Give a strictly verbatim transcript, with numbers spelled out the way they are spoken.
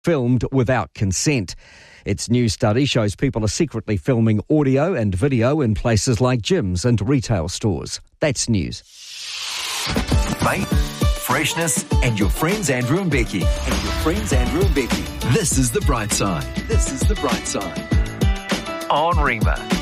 filmed without consent. Its new study shows people are secretly filming audio and video in places like gyms and retail stores. That's news. Mate, freshness, and your friends Andrew and Becky. And your friends Andrew and Becky. This is The Bright Side. This is The Bright Side. On Rima.